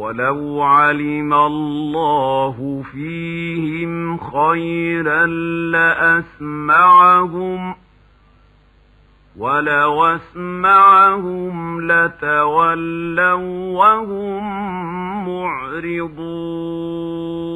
ولو علم الله فيهم خيرا لأسمعهم ولو أسمعهم لتولوا وهم معرضون